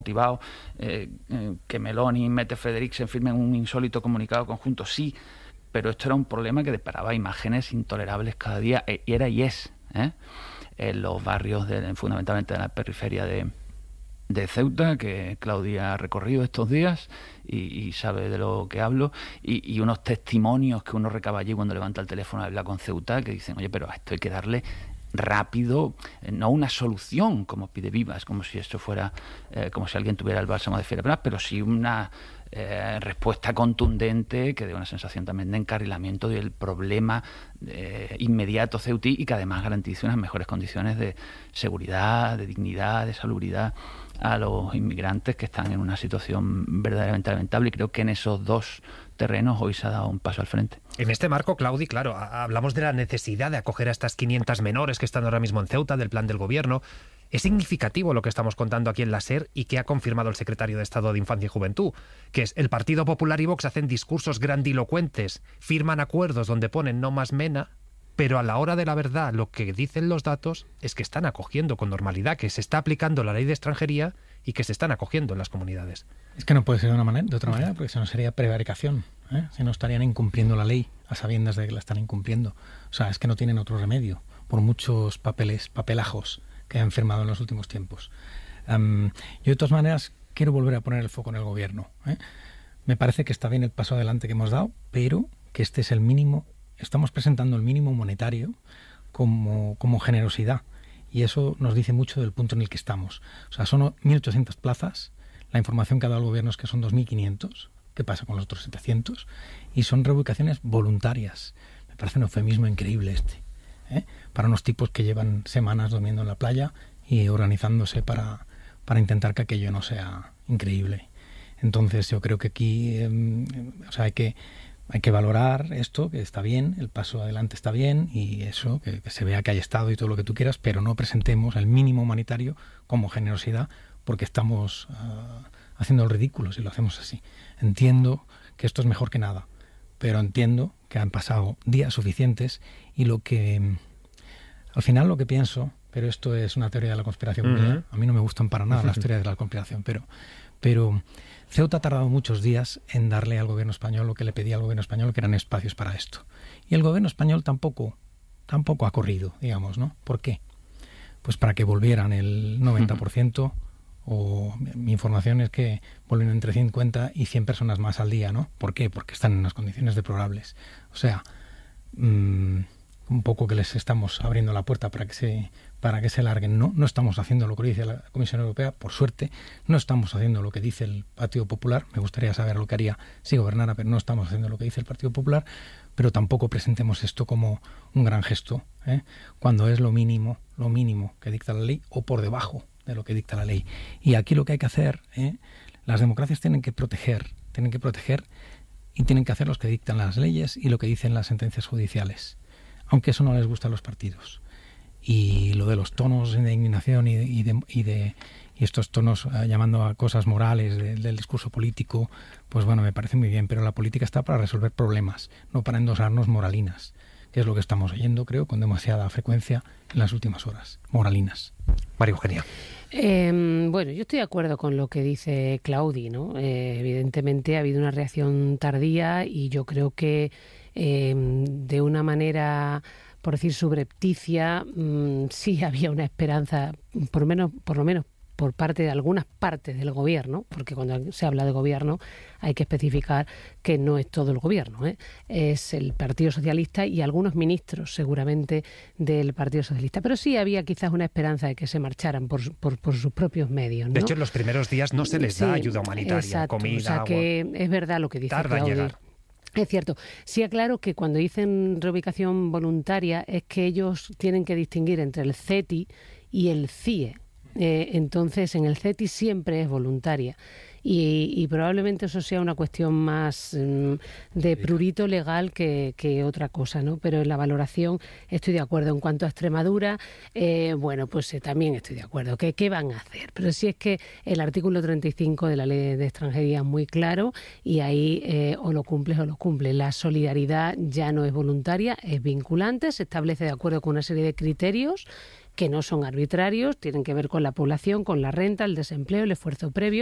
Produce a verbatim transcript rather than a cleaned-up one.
motivado, eh, eh, que Meloni y Mette Frederiksen firmen un insólito comunicado conjunto, sí, pero esto era un problema que deparaba imágenes intolerables cada día, eh, y era y es, ¿eh? en los barrios, de, fundamentalmente en la periferia de, de Ceuta, que Claudia ha recorrido estos días y, y sabe de lo que hablo, y, y unos testimonios que uno recaba allí cuando levanta el teléfono a hablar con Ceuta, que dicen, oye, pero a esto hay que darle rápido, no una solución como pide Vivas, como si esto fuera, eh, como si alguien tuviera el bálsamo de Fiebre, pero sí una eh, respuesta contundente que dé una sensación también de encarrilamiento del problema eh, inmediato ceutí, y que además garantice unas mejores condiciones de seguridad, de dignidad, de salubridad a los inmigrantes que están en una situación verdaderamente lamentable, y creo que en esos dos terrenos hoy se ha dado un paso al frente. En este marco, Claudi, claro, hablamos de la necesidad de acoger a estas quinientas menores que están ahora mismo en Ceuta, del plan del gobierno. Es significativo lo que estamos contando aquí en la SER y que ha confirmado el secretario de Estado de Infancia y Juventud, que es el Partido Popular y Vox hacen discursos grandilocuentes, firman acuerdos donde ponen no más mena, pero a la hora de la verdad lo que dicen los datos es que están acogiendo con normalidad, que se está aplicando la ley de extranjería y que se están acogiendo en las comunidades. Es que no puede ser de, una manera, de otra manera, porque si no sería prevaricación, ¿eh? Si no estarían incumpliendo la ley a sabiendas de que la están incumpliendo. O sea, es que no tienen otro remedio, por muchos papeles, papelajos que han firmado en los últimos tiempos. Um, yo de todas maneras quiero volver a poner el foco en el gobierno, ¿eh? Me parece que está bien el paso adelante que hemos dado, pero que este es el mínimo, estamos presentando el mínimo monetario como, como generosidad, y eso nos dice mucho del punto en el que estamos. O sea, son mil ochocientas plazas, la información que ha dado el gobierno es que son dos mil quinientos, ¿qué pasa con los otros setecientos? Y son reubicaciones voluntarias. Me parece un eufemismo increíble este, ¿eh? Para unos tipos que llevan semanas durmiendo en la playa y organizándose para, para intentar que aquello no sea increíble. Entonces yo creo que aquí eh, o sea, hay que hay que valorar esto, que está bien, el paso adelante está bien, y eso, que, que se vea que hay Estado y todo lo que tú quieras, pero no presentemos el mínimo humanitario como generosidad, porque estamos uh, haciendo el ridículo si lo hacemos así. Entiendo que esto es mejor que nada, pero entiendo que han pasado días suficientes, y lo que al final lo que pienso, pero esto es una teoría de la conspiración, uh-huh. A mí no me gustan para nada las teorías de la conspiración, pero pero Ceuta ha tardado muchos días en darle al gobierno español lo que le pedía al gobierno español, que eran espacios para esto. Y el gobierno español tampoco, tampoco ha corrido, digamos, ¿no? ¿Por qué? Pues para que volvieran el noventa por ciento, o mi información es que vuelven entre cincuenta y cien personas más al día, ¿no? ¿Por qué? Porque están en unas condiciones deplorables. O sea, mmm, un poco que les estamos abriendo la puerta para que se para que se larguen. No, no estamos haciendo lo que dice la Comisión Europea, por suerte. No estamos haciendo lo que dice el Partido Popular. Me gustaría saber lo que haría si gobernara, pero no estamos haciendo lo que dice el Partido Popular. Pero tampoco presentemos esto como un gran gesto, ¿eh? Cuando es lo mínimo, lo mínimo que dicta la ley, o por debajo de lo que dicta la ley. Y aquí lo que hay que hacer, ¿eh? Las democracias tienen que proteger, tienen que proteger y tienen que hacer los que dictan las leyes y lo que dicen las sentencias judiciales, aunque eso no les gusta a los partidos. Y lo de los tonos de indignación y de, y de, y de y estos tonos uh, llamando a cosas morales de, del discurso político, pues bueno, me parece muy bien, pero la política está para resolver problemas, no para endosarnos moralinas, que es lo que estamos oyendo, creo, con demasiada frecuencia en las últimas horas. Moralinas. María Eugenia. Eh, bueno, yo estoy de acuerdo con lo que dice Claudi, ¿no? Eh, evidentemente ha habido una reacción tardía, y yo creo que eh, de una manera, por decir, subrepticia, mmm, sí había una esperanza, por menos, por lo menos por parte de algunas partes del gobierno, porque cuando se habla de gobierno hay que especificar que no es todo el gobierno, ¿eh? Es el Partido Socialista y algunos ministros seguramente del Partido Socialista, pero sí había quizás una esperanza de que se marcharan por, por, por sus propios medios, ¿no? De hecho, en los primeros días no se les da sí, ayuda humanitaria, exacto, comida, o sea agua. Que es verdad lo que dice Tarda en llegar. Es cierto. Sí, aclaro que cuando dicen reubicación voluntaria es que ellos tienen que distinguir entre el CETI y el CIE. Eh, entonces, en el CETI siempre es voluntaria. Y, y probablemente eso sea una cuestión más um, de prurito legal que, que otra cosa, ¿no? Pero en la valoración estoy de acuerdo. En cuanto a Extremadura, eh, bueno, pues eh, también estoy de acuerdo. ¿Qué, ¿Qué van a hacer? Pero sí es que el artículo treinta y cinco de la Ley de Extranjería es muy claro, y ahí eh, o lo cumples o lo cumples. La solidaridad ya no es voluntaria, es vinculante, se establece de acuerdo con una serie de criterios que no son arbitrarios, tienen que ver con la población, con la renta, el desempleo, el esfuerzo previo.